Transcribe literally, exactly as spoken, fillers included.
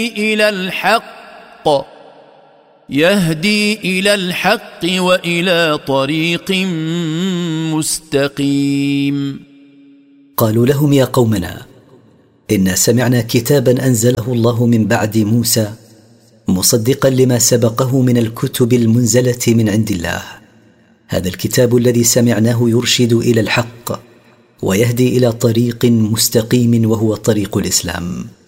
إلى الحق يهدي إلى الحق وإلى طريق مستقيم. قالوا لهم: يا قومنا، إنا سمعنا كتابا أنزله الله من بعد موسى مصدقا لما سبقه من الكتب المنزلة من عند الله. هذا الكتاب الذي سمعناه يرشد إلى الحق ويهدي إلى طريق مستقيم وهو طريق الإسلام.